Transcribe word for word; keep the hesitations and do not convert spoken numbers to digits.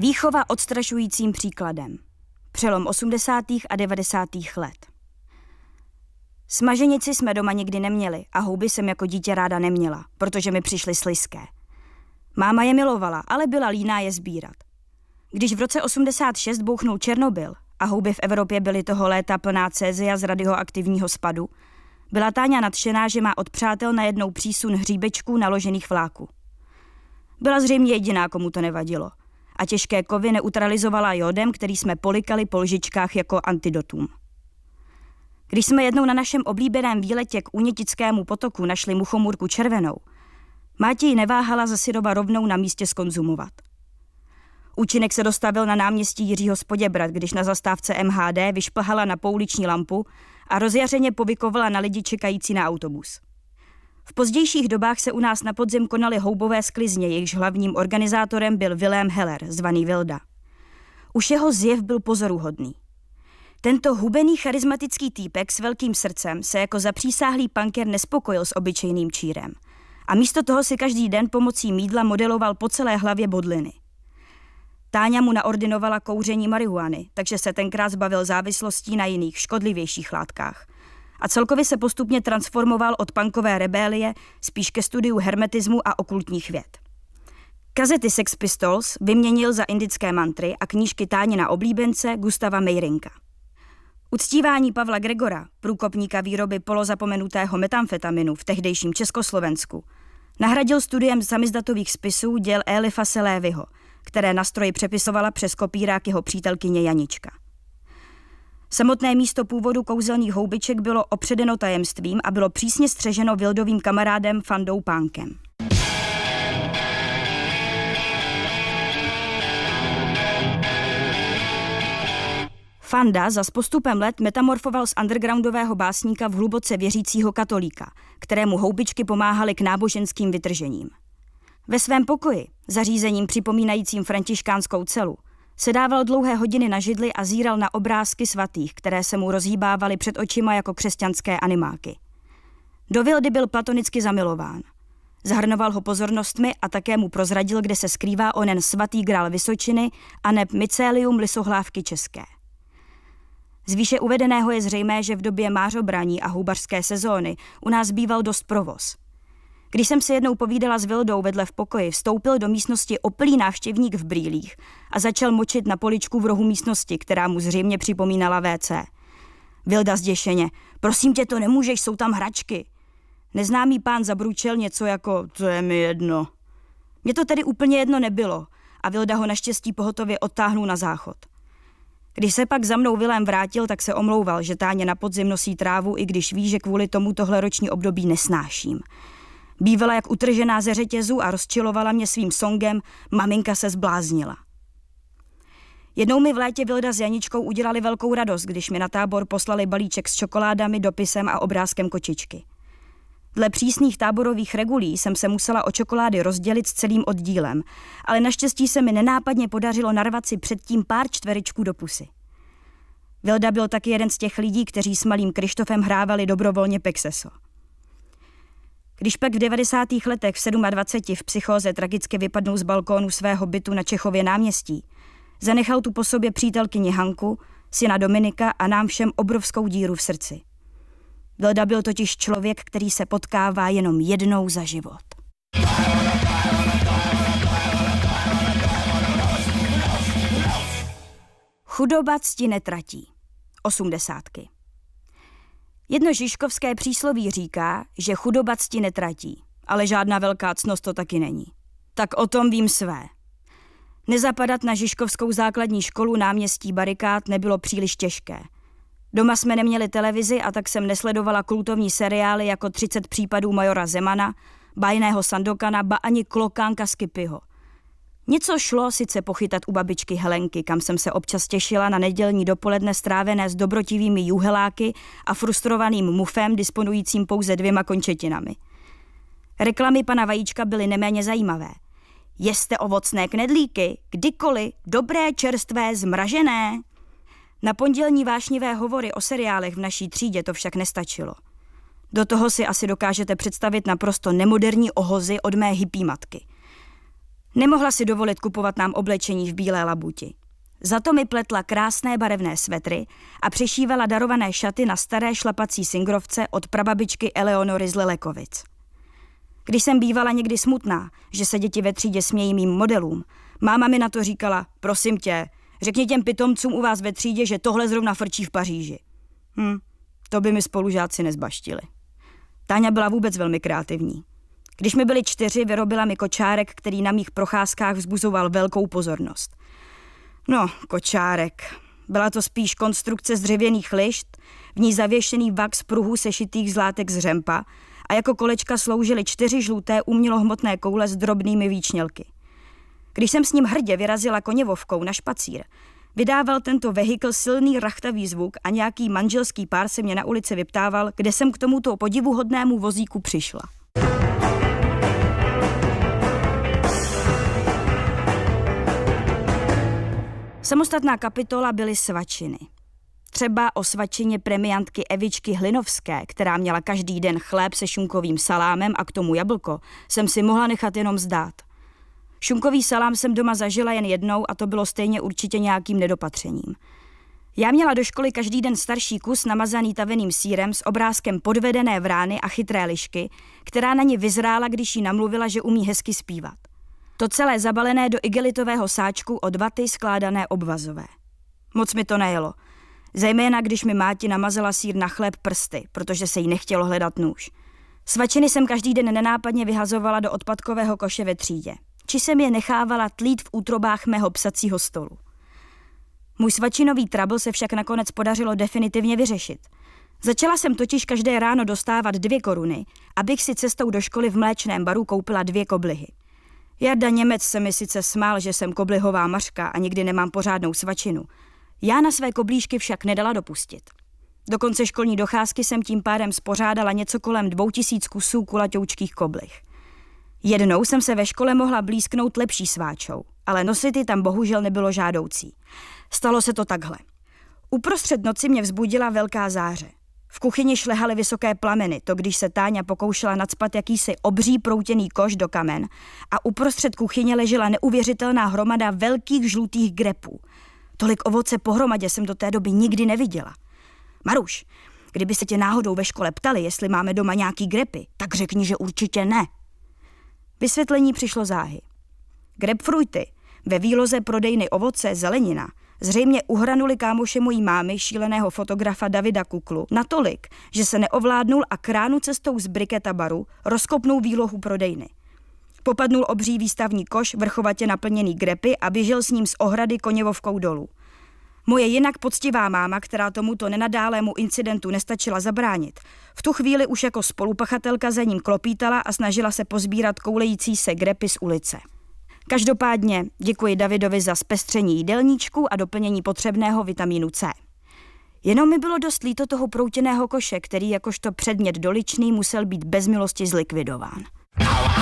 Výchova odstrašujícím příkladem. Přelom osmdesátých a devadesátých let. Smaženici jsme doma nikdy neměli a houby jsem jako dítě ráda neměla, protože mi přišly slizké. Máma je milovala, ale byla líná je sbírat. Když v roce osmdesát šest bouchnul Černobyl a houby v Evropě byly toho léta plná cézia z radioaktivního spadu, byla Táňa nadšená, že má od přátel najednou přísun hříbečků naložených vláků. Byla zřejmě jediná, komu to nevadilo. A těžké kovy neutralizovala jodem, který jsme polikali po lžičkách jako antidotum. Když jsme jednou na našem oblíbeném výletě k Únětickému potoku našli muchomůrku červenou, Máti ji neváhala za syroba rovnou na místě skonzumovat. Účinek se dostavil na náměstí Jiřího z Poděbrad, když na zastávce M H D vyšplhala na pouliční lampu a rozjařeně povykovala na lidi čekající na autobus. V pozdějších dobách se u nás na podzim konaly houbové sklizně, jejichž hlavním organizátorem byl Vilém Heller, zvaný Vilda. Už jeho zjev byl pozoruhodný. Tento hubený charismatický týpek s velkým srdcem se jako zapřísáhlý punker nespokojil s obyčejným čírem a místo toho si každý den pomocí mýdla modeloval po celé hlavě bodliny. Táňa mu naordinovala kouření marihuany, takže se tenkrát zbavil závislostí na jiných, škodlivějších látkách. A celkově se postupně transformoval od punkové rebélie spíš ke studiu hermetismu a okultních věd. Kazety Sex Pistols vyměnil za indické mantry a knížky Táňina oblíbence Gustava Meirinka. Uctívání Pavla Gregora, průkopníka výroby polozapomenutého metamfetaminu v tehdejším Československu, nahradil studiem samizdatových spisů děl Elifa Lévyho, které na stroji přepisovala přes kopírák jeho přítelkyně Janička. Samotné místo původu kouzelných houbiček bylo opředeno tajemstvím a bylo přísně střeženo Vildovým kamarádem Fandou Pánkem. Fanda za s postupem let metamorfoval z undergroundového básníka v hluboce věřícího katolíka, kterému houbičky pomáhaly k náboženským vytržením. Ve svém pokoji, zařízením připomínajícím františkánskou celu, se dával dlouhé hodiny na židli a zíral na obrázky svatých, které se mu rozhýbávaly před očima jako křesťanské animáky. Do Vildy byl platonicky zamilován. Zahrnoval ho pozornostmi a také mu prozradil, kde se skrývá onen svatý grál Vysočiny a neb mycélium lisohlávky české. Z výše uvedeného je zřejmé, že v době mářobraní a houbařské sezóny u nás býval dost provoz. Když jsem se jednou povídala s Vildou vedle v pokoji, vstoupil do místnosti oplý návštěvník v brýlích a začal močit na poličku v rohu místnosti, která mu zřejmě připomínala vé cé. Vilda zděšeně: prosím tě, to nemůžeš, jsou tam hračky. Neznámý pán zabručel něco jako: to je mi jedno. Mně to tedy úplně jedno nebylo a Vilda ho naštěstí pohotově odtáhnul na záchod. Když se pak za mnou Vilém vrátil, tak se omlouval, že Táně na podzim nosí trávu, i když ví, že kvůli tomu tohle roční období nesnáším. Bývala jak utržená ze řetězu a rozčilovala mě svým songem Maminka se zbláznila. Jednou mi v létě Vilda s Janičkou udělali velkou radost, když mi na tábor poslali balíček s čokoládami, dopisem a obrázkem kočičky. Dle přísných táborových regulí jsem se musela o čokolády rozdělit s celým oddílem, ale naštěstí se mi nenápadně podařilo narvat si předtím pár čtveričků do pusy. Vilda byl taky jeden z těch lidí, kteří s malým Krištofem hrávali dobrovolně pexeso. Když pak v devadesátých letech v dvaceti sedmi v psychóze tragicky vypadnul z balkónu svého bytu na Čechově náměstí, zanechal tu po sobě přítelkyni Hanku, syna Dominika a nám všem obrovskou díru v srdci. Vilda byl totiž člověk, který se potkává jenom jednou za život. Chudoba cti netratí. Osmdesátky. Jedno žižkovské přísloví říká, že chudoba cti netratí, ale žádná velká ctnost to taky není. Tak o tom vím své. Nezapadat na žižkovskou základní školu náměstí Barikád nebylo příliš těžké. Doma jsme neměli televizi a tak jsem nesledovala kultovní seriály jako třicet případů majora Zemana, Bajného Sandokana, ba ani Klokánka Skippyho. Něco šlo sice pochytat u babičky Helenky, kam jsem se občas těšila na nedělní dopoledne strávené s dobrotivými juheláky a frustrovaným mufem disponujícím pouze dvěma končetinami. Reklamy pana Vajíčka byly neméně zajímavé. Jeste ovocné knedlíky, kdykoliv, dobré, čerstvé, zmražené. Na pondělní vášnivé hovory o seriálech v naší třídě to však nestačilo. Do toho si asi dokážete představit naprosto nemoderní ohozy od mé hippie matky. Nemohla si dovolit kupovat nám oblečení v bílé labuti. Za to mi pletla krásné barevné svetry a přešívala darované šaty na staré šlapací singrovce od prababičky Eleonory z Lelekovic. Když jsem bývala někdy smutná, že se děti ve třídě smějí mým modelům, máma mi na to říkala, prosím tě, řekni těm pitomcům u vás ve třídě, že tohle zrovna frčí v Paříži. Hm, to by mi spolužáci nezbaštili. Táňa byla vůbec velmi kreativní. Když mi byli čtyři, vyrobila mi kočárek, který na mých procházkách vzbuzoval velkou pozornost. No, kočárek. Byla to spíš konstrukce z dřevěných lišt, v ní zavěšený vak z pruhů sešitých z látek z řempa a jako kolečka sloužily čtyři žluté umělohmotné koule s drobnými výčnělky. Když jsem s ním hrdě vyrazila koněvovkou na špacír, vydával tento vehikl silný rachtavý zvuk a nějaký manželský pár se mě na ulici vyptával, kde jsem k tomuto podivuhodnému vozíku přišla. Samostatná kapitola byly svačiny. Třeba o svačině premiantky Evičky Hlinovské, která měla každý den chléb se šunkovým salámem a k tomu jablko, jsem si mohla nechat jenom zdát. Šunkový salám jsem doma zažila jen jednou a to bylo stejně určitě nějakým nedopatřením. Já měla do školy každý den starší kus namazaný taveným sýrem s obrázkem podvedené vrány a chytré lišky, která na ně vyzrála, když jí namluvila, že umí hezky zpívat. To celé zabalené do igelitového sáčku od vaty skládané obvazové. Moc mi to nejelo. Zejména, když mi máti namazala sýr na chléb prsty, protože se jí nechtělo hledat nůž. Svačiny jsem každý den nenápadně vyhazovala do odpadkového koše ve třídě. Či jsem je nechávala tlít v útrobách mého psacího stolu. Můj svačinový trabl se však nakonec podařilo definitivně vyřešit. Začala jsem totiž každé ráno dostávat dvě koruny, abych si cestou do školy v mléčném baru koupila dvě koblihy. Jarda Němec se mi sice smál, že jsem koblihová mařka a nikdy nemám pořádnou svačinu. Já na své koblížky však nedala dopustit. Do konce školní docházky jsem tím pádem spořádala něco kolem dvou tisíc kusů kulatoučkých koblih. Jednou jsem se ve škole mohla blízknout lepší sváčou, ale nosit ji tam bohužel nebylo žádoucí. Stalo se to takhle. Uprostřed noci mě vzbudila velká záře. V kuchyni šlehaly vysoké plameny, to když se Táňa pokoušela nacpat jakýsi obří proutěný koš do kamen a uprostřed kuchyně ležela neuvěřitelná hromada velkých žlutých grepů. Tolik ovoce pohromadě jsem do té doby nikdy neviděla. Maruš, kdyby se tě náhodou ve škole ptali, jestli máme doma nějaký grepy, tak řekni, že určitě ne. Vysvětlení přišlo záhy. Grapefruity, ve výloze prodejny ovoce, zelenina, zřejmě uhranuli kámoše mojí mámy, šíleného fotografa Davida Kuklu, natolik, že se neovládnul a kránu cestou z briketa baru rozkopnul výlohu prodejny. Popadnul obří výstavní koš, vrchovatě naplněný grepy a běžel s ním z ohrady koněvovkou dolů. Moje jinak poctivá máma, která tomuto nenadálému incidentu nestačila zabránit, v tu chvíli už jako spolupachatelka za ním klopítala a snažila se pozbírat koulející se grepy z ulice. Každopádně děkuji Davidovi za zpestření jídelníčku a doplnění potřebného vitamínu C. Jenom mi bylo dost líto toho proutěného koše, který jakožto předmět doličný musel být bez milosti zlikvidován.